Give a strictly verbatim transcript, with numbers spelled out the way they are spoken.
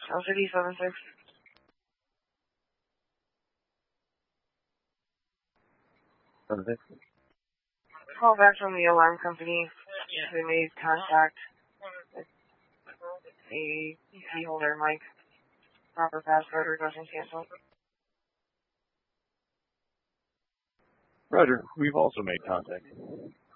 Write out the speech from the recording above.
L C D seven six. Seven Call back from the alarm company. They made contact with a P C holder mic. Proper password or doesn't cancel. Roger. We've also made contact.